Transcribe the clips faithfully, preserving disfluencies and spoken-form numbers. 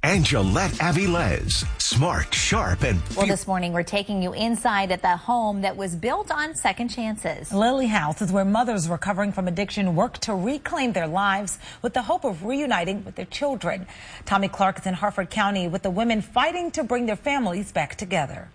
and Gillette Avilés. Smart, sharp, and... Well, this morning we're taking you inside at the home that was built on second chances. Lily House is where mothers recovering from addiction work to reclaim their lives with the hope of reuniting with their children. Tommy Clark is in Harford County with the women fighting to bring their families back together.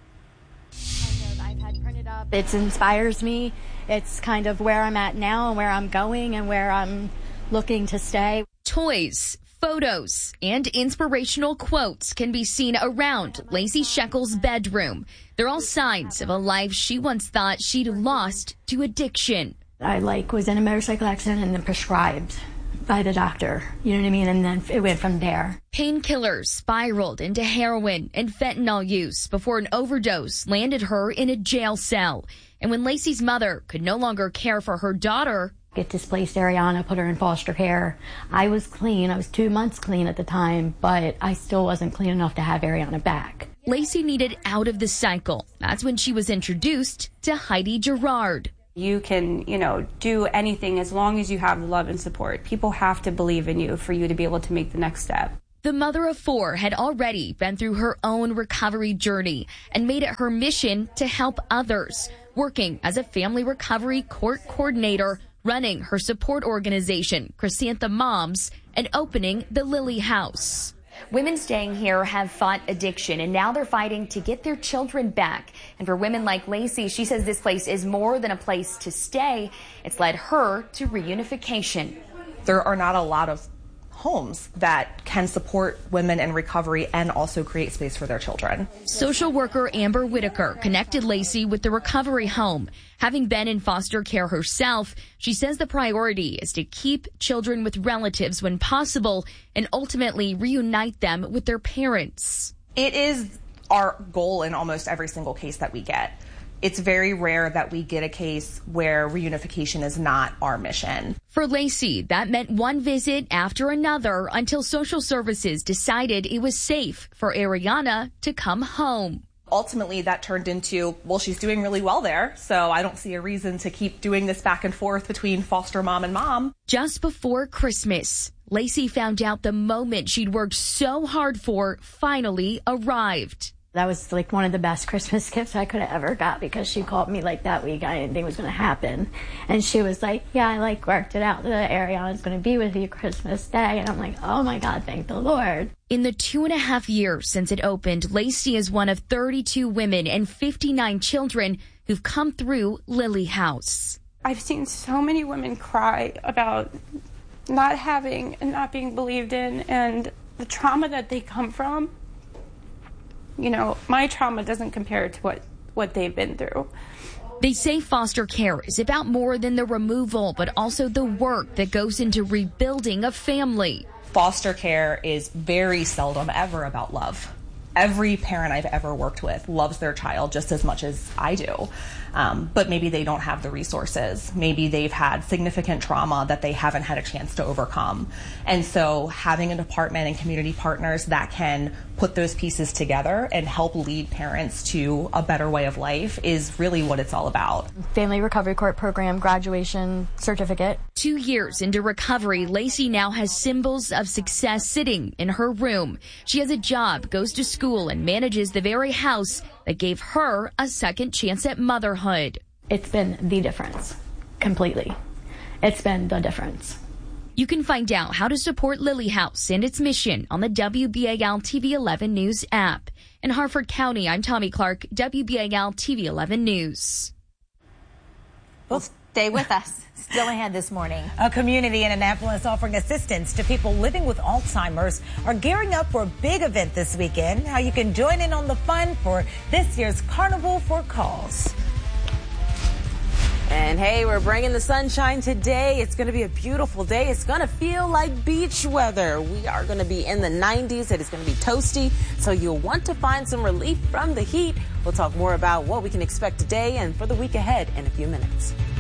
I've had printed up. It inspires me. It's kind of where I'm at now and where I'm going and where I'm looking to stay. Toys, photos, and inspirational quotes can be seen around Lacey Sheckel's bedroom. They're all signs of a life she once thought she'd lost to addiction. I like was in a motorcycle accident and then prescribed by the doctor. You know what I mean? And then it went from there. Painkillers spiraled into heroin and fentanyl use before an overdose landed her in a jail cell. And when Lacey's mother could no longer care for her daughter, Get displaced Ariana, put her in foster care. I was clean. I was two months clean at the time, but I still wasn't clean enough to have Ariana back. Lacey needed out of the cycle. That's when she was introduced to Heidi Gerard. You can, you know, do anything as long as you have the love and support. People have to believe in you for you to be able to make the next step. The mother of four had already been through her own recovery journey and made it her mission to help others, working as a family recovery court coordinator, running her support organization, Chrysanthemum Moms, and opening the Lily House. Women staying here have fought addiction, and now they're fighting to get their children back. And for women like Lacey, she says this place is more than a place to stay. It's led her to reunification. There are not a lot of homes that can support women in recovery and also create space for their children. Social worker Amber Whitaker connected Lacey with the recovery home. Having been in foster care herself, she says the priority is to keep children with relatives when possible and ultimately reunite them with their parents. It is our goal in almost every single case that we get. It's very rare that we get a case where reunification is not our mission. For Lacey, that meant one visit after another until social services decided it was safe for Ariana to come home. Ultimately, that turned into, well, she's doing really well there, so I don't see a reason to keep doing this back and forth between foster mom and mom. Just before Christmas, Lacey found out the moment she'd worked so hard for finally arrived. That was like one of the best Christmas gifts I could have ever got, because she called me like that week. I didn't think it was going to happen. And she was like, yeah, I like worked it out. The Ariana's going to be with you Christmas Day. And I'm like, oh my God, thank the Lord. In the two and a half years since it opened, Lacey is one of thirty-two women and fifty-nine children who've come through Lily House. I've seen so many women cry about not having and not being believed in, and the trauma that they come from. You know, my trauma doesn't compare to what, what they've been through. They say foster care is about more than the removal, but also the work that goes into rebuilding a family. Foster care is very seldom ever about love. Every parent I've ever worked with loves their child just as much as I do. Um, but maybe they don't have the resources. Maybe they've had significant trauma that they haven't had a chance to overcome. And so having a department and community partners that can put those pieces together and help lead parents to a better way of life is really what it's all about. Family Recovery Court Program graduation certificate. Two years into recovery, Lacey now has symbols of success sitting in her room. She has a job, goes to school, and manages the very house that gave her a second chance at motherhood. It's been the difference, completely. It's been the difference. You can find out how to support Lily House and its mission on the W B A L T V eleven News app. In Harford County, I'm Tommy Clark, W B A L T V eleven News. Well, stay with us. Still ahead this morning. A community in Annapolis offering assistance to people living with Alzheimer's are gearing up for a big event this weekend. How you can join in on the fun for this year's Carnival for Cause. And hey, we're bringing the sunshine today. It's going to be a beautiful day. It's going to feel like beach weather. We are going to be in the nineties. It is going to be toasty, so you'll want to find some relief from the heat. We'll talk more about what we can expect today and for the week ahead in a few minutes.